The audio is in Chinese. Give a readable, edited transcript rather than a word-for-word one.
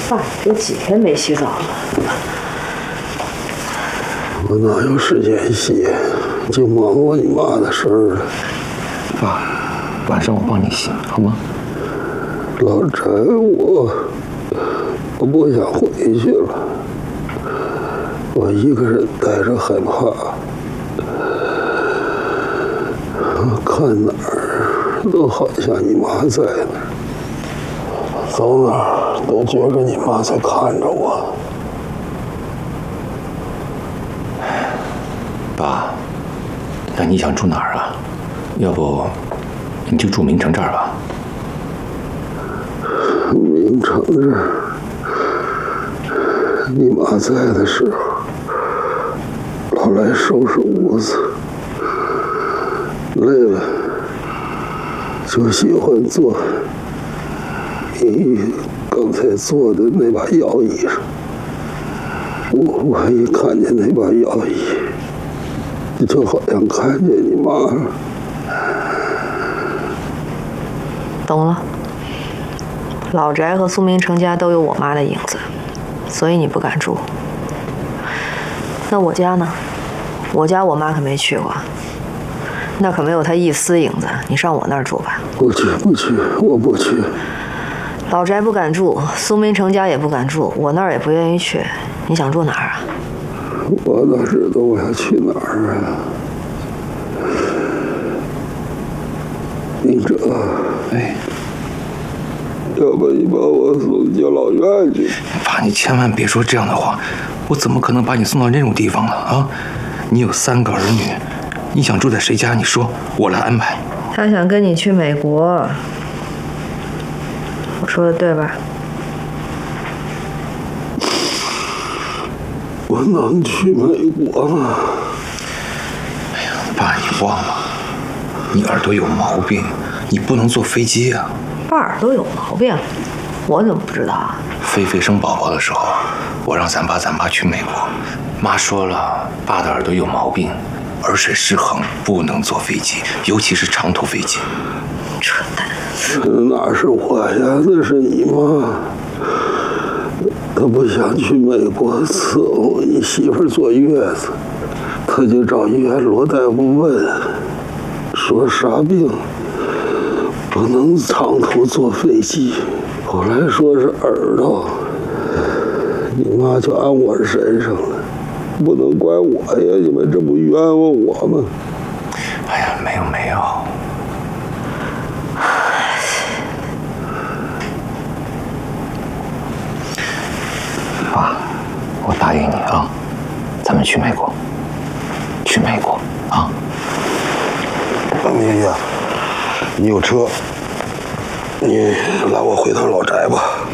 爸，都几天没洗澡了。 我哪有时间洗？就忙活你妈的事儿了。 爸，晚上我帮你洗好吗？ 老宅，我不想回去了。我一个人待着害怕。看哪儿都好像你妈在那儿，走哪儿都觉着你妈在看着我。 爸，那你想住哪儿啊？要不你就住明城这儿吧。 明城这儿，你妈在的时候，老来收拾屋子，累了就喜欢做你刚才做的那把摇椅上。我一看见那把摇椅，就好像看见你妈了。 懂了，老宅和苏明成家都有我妈的影子，所以你不敢住。那我家呢？我家我妈可没去过，那可没有她一丝影子。你上我那儿住吧。 不去，我不去。 老宅不敢住，苏明成家也不敢住，我那儿也不愿意去。你想住哪儿啊？ 我哪知道我要去哪儿啊？明哲， 哎， 要不你把我送敬老院去？ 爸，你千万别说这样的话，我怎么可能把你送到那种地方呢？啊，你有3个儿女，你想住在谁家？你说，我来安排。 他想跟你去美国，我说的对吧？ 我能去美国吗？ 哎呀，爸，你忘了，你耳朵有毛病，你不能坐飞机啊。 爸耳朵有毛病，我怎么不知道啊？ 菲菲生宝宝的时候，我让咱爸咱妈去美国，妈说了，爸的耳朵有毛病，耳水失衡，不能坐飞机，尤其是长途飞机。 扯淡！ 哪是我呀？那是你妈。他不想去美国伺候你媳妇坐月子，他就找医院罗大夫问，说啥病不能长途坐飞机，后来说是耳朵，你妈就安我身上了，不能怪我呀，你们这不冤枉我吗？ 哎呀，没有。爸，我答应你啊，咱们去美国啊！ 明月，你有车，你拉我回趟老宅吧。